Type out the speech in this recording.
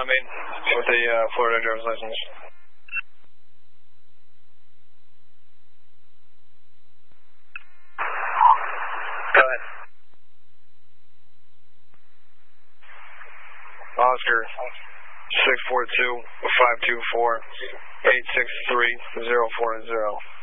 Main with the Florida driver's license. Go ahead. Oscar 642-524-863-040.